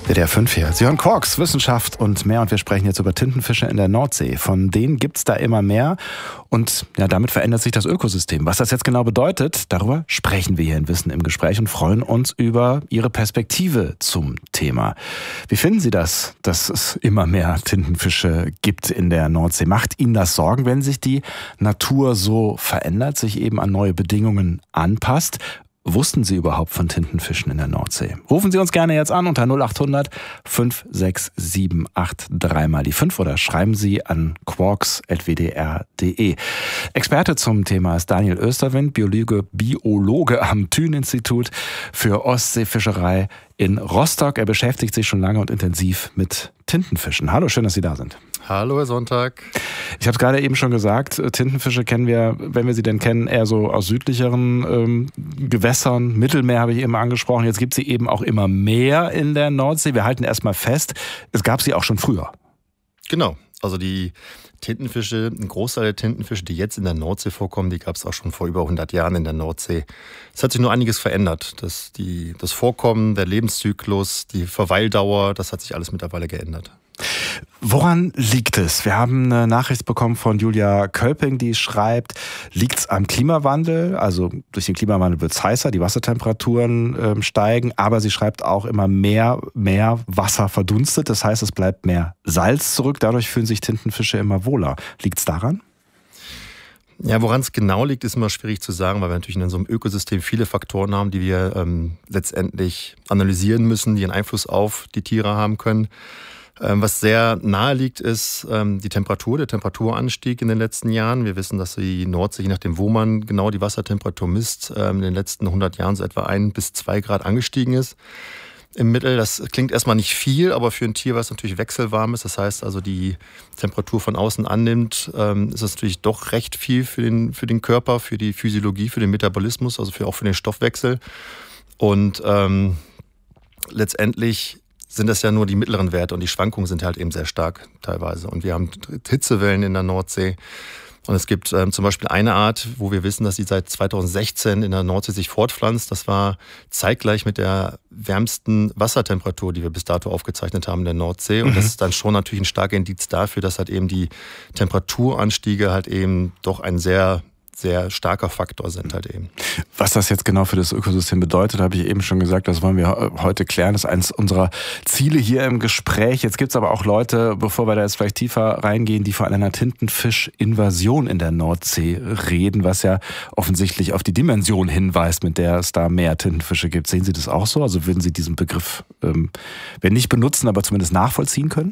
WDR 5 hier. Sie hören Quarks, Wissenschaft und mehr. Und wir sprechen jetzt über Tintenfische in der Nordsee. Von denen gibt's da immer mehr. Und ja, damit verändert sich das Ökosystem. Was das jetzt genau bedeutet, darüber sprechen wir hier in Wissen im Gespräch und freuen uns über Ihre Perspektive zum Thema. Wie finden Sie das, dass es immer mehr Tintenfische gibt in der Nordsee? Macht Ihnen das Sorgen, wenn sich die Natur so verändert, sich eben an neue Bedingungen anpasst? Wussten Sie überhaupt von Tintenfischen in der Nordsee? Rufen Sie uns gerne jetzt an unter 0800 56783 mal die 5 oder schreiben Sie an quarks@wdr.de. Experte zum Thema ist Daniel Österwind, Biologe am Thün-Institut für Ostseefischerei in Rostock. Er beschäftigt sich schon lange und intensiv mit Tintenfischen. Hallo, schön, dass Sie da sind. Hallo, Herr Sonntag. Ich habe es gerade eben schon gesagt, Tintenfische kennen wir, wenn wir sie denn kennen, eher so aus südlicheren Gewässern. Mittelmeer habe ich eben angesprochen. Jetzt gibt es sie eben auch immer mehr in der Nordsee. Wir halten erstmal fest, es gab sie auch schon früher. Genau, also die Tintenfische, ein Großteil der Tintenfische, die jetzt in der Nordsee vorkommen, die gab es auch schon vor über 100 Jahren in der Nordsee. Es hat sich nur einiges verändert. Das Vorkommen, der Lebenszyklus, die Verweildauer, das hat sich alles mittlerweile geändert. Woran liegt es? Wir haben eine Nachricht bekommen von Julia Kölping, die schreibt, liegt es am Klimawandel? Also durch den Klimawandel wird es heißer, die Wassertemperaturen steigen, aber sie schreibt auch immer mehr Wasser verdunstet. Das heißt, es bleibt mehr Salz zurück. Dadurch fühlen sich Tintenfische immer wohler. Liegt es daran? Ja, woran es genau liegt, ist immer schwierig zu sagen, weil wir natürlich in so einem Ökosystem viele Faktoren haben, die wir letztendlich analysieren müssen, die einen Einfluss auf die Tiere haben können. Was sehr nahe liegt, ist der Temperaturanstieg in den letzten Jahren. Wir wissen, dass die Nordsee, je nachdem wo man genau die Wassertemperatur misst, in den letzten 100 Jahren so etwa 1 bis 2 Grad angestiegen ist. Im Mittel, das klingt erstmal nicht viel, aber für ein Tier, was natürlich wechselwarm ist, das heißt also die Temperatur von außen annimmt, ist das natürlich doch recht viel für den Körper, für die Physiologie, für den Metabolismus, also auch für den Stoffwechsel. Und letztendlich sind das ja nur die mittleren Werte und die Schwankungen sind halt eben sehr stark teilweise. Und wir haben Hitzewellen in der Nordsee. Und es gibt zum Beispiel eine Art, wo wir wissen, dass sie seit 2016 in der Nordsee sich fortpflanzt. Das war zeitgleich mit der wärmsten Wassertemperatur, die wir bis dato aufgezeichnet haben in der Nordsee. Und das ist dann schon natürlich ein starker Indiz dafür, dass halt eben die Temperaturanstiege halt eben doch ein sehr starker Faktor sind halt eben. Was das jetzt genau für das Ökosystem bedeutet, habe ich eben schon gesagt, das wollen wir heute klären. Das ist eines unserer Ziele hier im Gespräch. Jetzt gibt es aber auch Leute, bevor wir da jetzt vielleicht tiefer reingehen, die von einer Tintenfisch-Invasion in der Nordsee reden, was ja offensichtlich auf die Dimension hinweist, mit der es da mehr Tintenfische gibt. Sehen Sie das auch so? Also würden Sie diesen Begriff, wenn nicht benutzen, aber zumindest nachvollziehen können?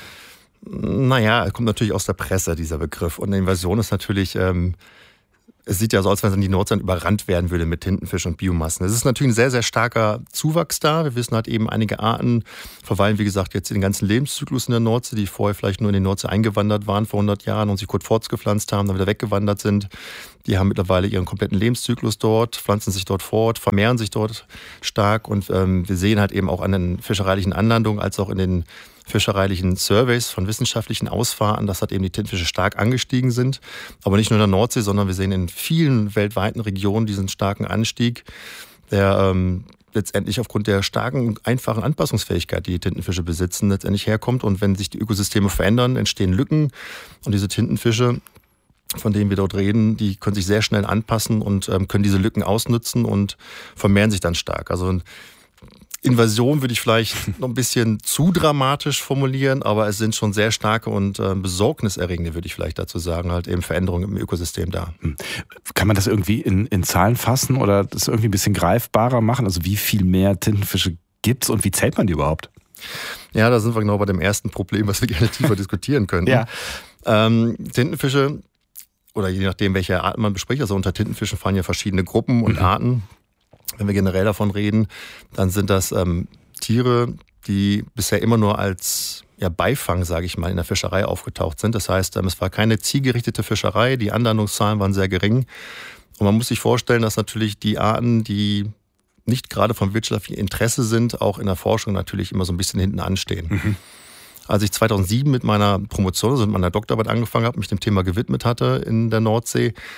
Naja, er kommt natürlich aus der Presse, dieser Begriff. Und eine Invasion ist natürlich es sieht ja so aus, als wenn die Nordsee überrannt werden würde mit Tintenfisch und Biomassen. Es ist natürlich ein sehr, sehr starker Zuwachs da. Wir wissen halt eben, einige Arten verweilen, wie gesagt, jetzt den ganzen Lebenszyklus in der Nordsee, die vorher vielleicht nur in die Nordsee eingewandert waren vor 100 Jahren und sich kurz fortgepflanzt haben, dann wieder weggewandert sind. Die haben mittlerweile ihren kompletten Lebenszyklus dort, pflanzen sich dort fort, vermehren sich dort stark. Und wir sehen halt eben auch an den fischereilichen Anlandungen als auch in den fischereilichen Surveys von wissenschaftlichen Ausfahrten, dass halt eben die Tintenfische stark angestiegen sind. Aber nicht nur in der Nordsee, sondern wir sehen in vielen weltweiten Regionen diesen starken Anstieg, der letztendlich aufgrund der starken, einfachen Anpassungsfähigkeit, die die Tintenfische besitzen, letztendlich herkommt. Und wenn sich die Ökosysteme verändern, entstehen Lücken. Und diese Tintenfische, von denen wir dort reden, die können sich sehr schnell anpassen und können diese Lücken ausnutzen und vermehren sich dann stark. Also Invasion würde ich vielleicht noch ein bisschen zu dramatisch formulieren, aber es sind schon sehr starke und besorgniserregende, würde ich vielleicht dazu sagen, halt eben Veränderungen im Ökosystem da. Kann man das irgendwie in Zahlen fassen oder das irgendwie ein bisschen greifbarer machen? Also wie viel mehr Tintenfische gibt's und wie zählt man die überhaupt? Ja, da sind wir genau bei dem ersten Problem, was wir gerne tiefer diskutieren können. Ja. Tintenfische, oder je nachdem, welche Arten man bespricht, also unter Tintenfischen fallen ja verschiedene Gruppen und Arten. Wenn wir generell davon reden, dann sind das Tiere, die bisher immer nur als Beifang, sage ich mal, in der Fischerei aufgetaucht sind. Das heißt, es war keine zielgerichtete Fischerei, die Anlandungszahlen waren sehr gering. Und man muss sich vorstellen, dass natürlich die Arten, die nicht gerade von wirtschaftlichem Interesse sind, auch in der Forschung natürlich immer so ein bisschen hinten anstehen. Als ich 2007 mit meiner Promotion, also mit meiner Doktorarbeit angefangen habe, mich dem Thema gewidmet hatte in der Nordsee,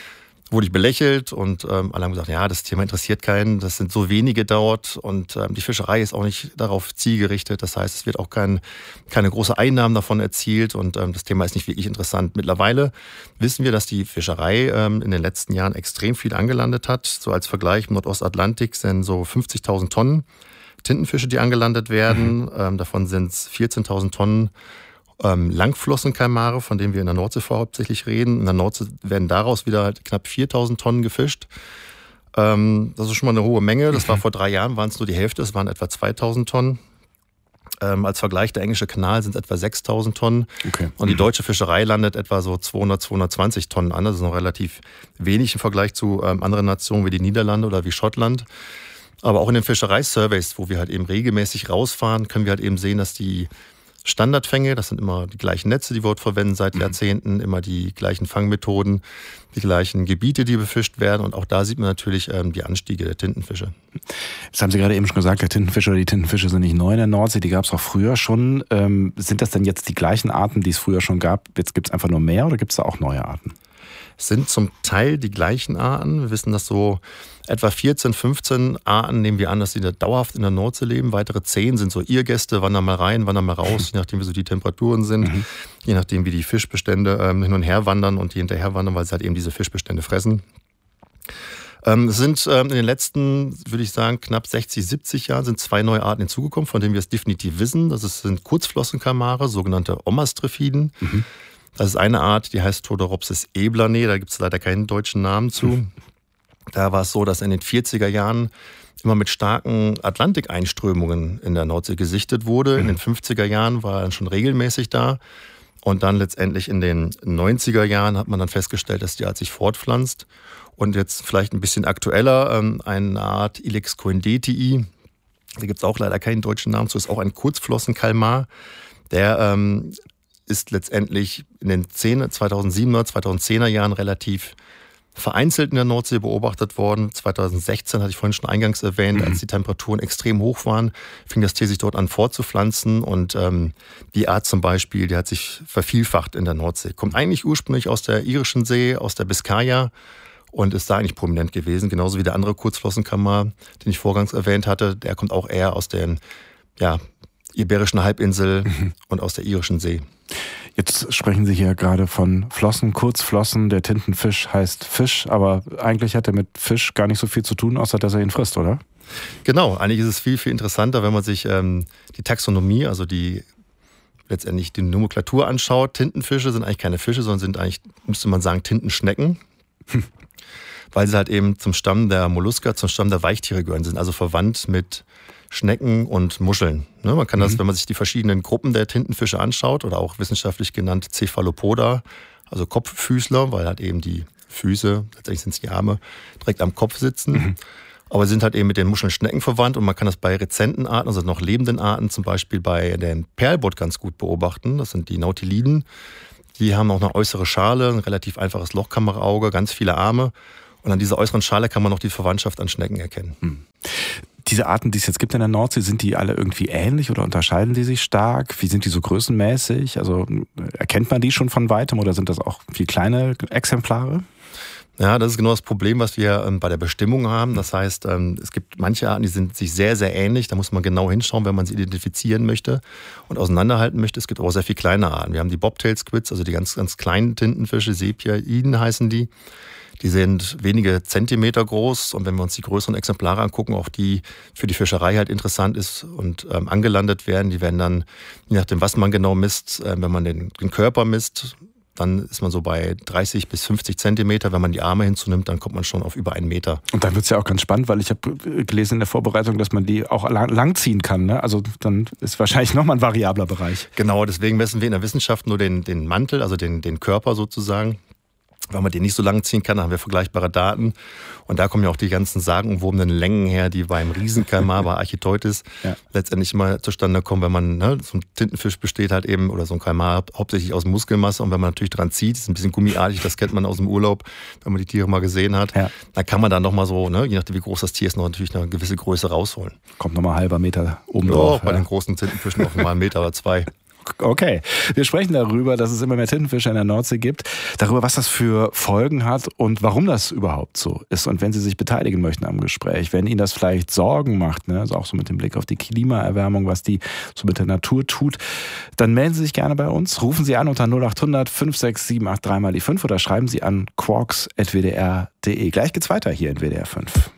wurde ich belächelt und alle haben gesagt, ja, das Thema interessiert keinen, das sind so wenige dort und die Fischerei ist auch nicht darauf zielgerichtet. Das heißt, es wird auch keine große Einnahmen davon erzielt und das Thema ist nicht wirklich interessant. Mittlerweile wissen wir, dass die Fischerei in den letzten Jahren extrem viel angelandet hat. So als Vergleich im Nordostatlantik sind so 50.000 Tonnen Tintenfische, die angelandet werden. Davon sind es 14.000 Tonnen Langflossenkalmare, von denen wir in der Nordsee hauptsächlich reden. In der Nordsee werden daraus wieder halt knapp 4.000 Tonnen gefischt. Das ist schon mal eine hohe Menge. Das war vor 3 Jahren, waren es nur die Hälfte, es waren etwa 2.000 Tonnen. Als Vergleich, der englische Kanal sind etwa 6.000 Tonnen. Okay. Und die deutsche Fischerei landet etwa so 220 Tonnen an. Das ist noch relativ wenig im Vergleich zu anderen Nationen wie die Niederlande oder wie Schottland. Aber auch in den Fischereisurveys, wo wir halt eben regelmäßig rausfahren, können wir halt eben sehen, dass die Standardfänge, das sind immer die gleichen Netze, die wir dort verwenden seit Jahrzehnten, immer die gleichen Fangmethoden, die gleichen Gebiete, die befischt werden. Und auch da sieht man natürlich die Anstiege der Tintenfische. Das haben Sie gerade eben schon gesagt, der Tintenfisch oder die Tintenfische sind nicht neu in der Nordsee, die gab es auch früher schon. Sind das denn jetzt die gleichen Arten, die es früher schon gab? Jetzt gibt es einfach nur mehr oder gibt es da auch neue Arten? Es sind zum Teil die gleichen Arten. Wir wissen, dass so etwa 14, 15 Arten nehmen wir an, dass sie da dauerhaft in der Nordsee leben. Weitere 10 sind so Irrgäste, wandern mal rein, wandern mal raus, je nachdem wie so die Temperaturen sind, je nachdem wie die Fischbestände hin und her wandern und die hinterher wandern, weil sie halt eben diese Fischbestände fressen. Es sind in den letzten, würde ich sagen, knapp 60, 70 Jahren sind 2 neue Arten hinzugekommen, von denen wir es definitiv wissen. Das sind Kurzflossenkalmare, sogenannte Omastrifiden. Das ist eine Art, die heißt Todoropsis eblane, da gibt es leider keinen deutschen Namen zu. Da war es so, dass in den 40er Jahren immer mit starken Atlantikeinströmungen in der Nordsee gesichtet wurde. In den 50er Jahren war er dann schon regelmäßig da. Und dann letztendlich in den 90er Jahren hat man dann festgestellt, dass die Art sich fortpflanzt. Und jetzt vielleicht ein bisschen aktueller, eine Art Ilex coendetii. Da gibt es auch leider keinen deutschen Namen zu, ist auch ein Kurzflossenkalmar. Der ist letztendlich in den 2007er, 2010er Jahren relativ vereinzelt in der Nordsee beobachtet worden. 2016 hatte ich vorhin schon eingangs erwähnt, als die Temperaturen extrem hoch waren, fing das Tier sich dort an fortzupflanzen und die Art zum Beispiel, die hat sich vervielfacht in der Nordsee. Kommt eigentlich ursprünglich aus der Irischen See, aus der Biskaya und ist da eigentlich prominent gewesen, genauso wie der andere Kurzflossenkalmar, den ich vorgangs erwähnt hatte. Der kommt auch eher aus der Iberischen Halbinsel und aus der Irischen See. Jetzt sprechen Sie hier gerade von Flossen, Kurzflossen. Der Tintenfisch heißt Fisch, aber eigentlich hat er mit Fisch gar nicht so viel zu tun, außer dass er ihn frisst, oder? Genau, eigentlich ist es viel, viel interessanter, wenn man sich die Taxonomie, also letztendlich die Nomenklatur anschaut. Tintenfische sind eigentlich keine Fische, sondern sind eigentlich, müsste man sagen, Tintenschnecken. Weil sie halt eben zum Stamm der Molluska, zum Stamm der Weichtiere gehören, sind also verwandt mit Schnecken und Muscheln. Man kann das, wenn man sich die verschiedenen Gruppen der Tintenfische anschaut, oder auch wissenschaftlich genannt Cephalopoda, also Kopffüßler, weil halt eben die Füße, letztendlich sind es die Arme, direkt am Kopf sitzen. Aber sie sind halt eben mit den Muschelschnecken verwandt und man kann das bei rezenten Arten, also noch lebenden Arten, zum Beispiel bei dem Perlbutt ganz gut beobachten. Das sind die Nautiliden. Die haben auch eine äußere Schale, ein relativ einfaches Lochkammerauge, ganz viele Arme. Und an dieser äußeren Schale kann man noch die Verwandtschaft an Schnecken erkennen. Diese Arten, die es jetzt gibt in der Nordsee, sind die alle irgendwie ähnlich oder unterscheiden die sich stark? Wie sind die so größenmäßig? Also erkennt man die schon von weitem oder sind das auch viel kleine Exemplare? Ja, das ist genau das Problem, was wir bei der Bestimmung haben. Das heißt, es gibt manche Arten, die sind sich sehr, sehr ähnlich. Da muss man genau hinschauen, wenn man sie identifizieren möchte und auseinanderhalten möchte. Es gibt auch sehr viele kleine Arten. Wir haben die Bobtail-Squids, also die ganz, ganz kleinen Tintenfische, Sepiaiden heißen die. Die sind wenige Zentimeter groß und wenn wir uns die größeren Exemplare angucken, auch die für die Fischerei halt interessant ist und angelandet werden, die werden dann, je nachdem was man genau misst, wenn man den Körper misst, dann ist man so bei 30 bis 50 Zentimeter. Wenn man die Arme hinzunimmt, dann kommt man schon auf über 1 Meter. Und dann wird es ja auch ganz spannend, weil ich habe gelesen in der Vorbereitung, dass man die auch langziehen kann. Ne? Also dann ist wahrscheinlich nochmal ein variabler Bereich. Genau, deswegen messen wir in der Wissenschaft nur den Mantel, also den Körper sozusagen. Weil man den nicht so lang ziehen kann, da haben wir vergleichbare Daten. Und da kommen ja auch die ganzen sagenumwobenen Längen her, die beim Riesenkalmar, bei Architeutis letztendlich mal zustande kommen, wenn man, so ein Tintenfisch besteht halt eben, oder so ein Kalmar hauptsächlich aus Muskelmasse. Und wenn man natürlich dran zieht, ist ein bisschen gummiartig, das kennt man aus dem Urlaub, wenn man die Tiere mal gesehen hat. Ja. Dann kann man da nochmal so, je nachdem wie groß das Tier ist, noch natürlich eine gewisse Größe rausholen. Kommt nochmal 1/2 Meter oben drauf. Bei den großen Tintenfischen auch nochmal 1 Meter oder 2. Okay, wir sprechen darüber, dass es immer mehr Tintenfische in der Nordsee gibt, darüber, was das für Folgen hat und warum das überhaupt so ist. Und wenn Sie sich beteiligen möchten am Gespräch, wenn Ihnen das vielleicht Sorgen macht, ne, also auch so mit dem Blick auf die Klimaerwärmung, was die so mit der Natur tut, dann melden Sie sich gerne bei uns. Rufen Sie an unter 0800 56783 mal die 5 oder schreiben Sie an quarks@wdr.de. Gleich geht's weiter hier in WDR 5.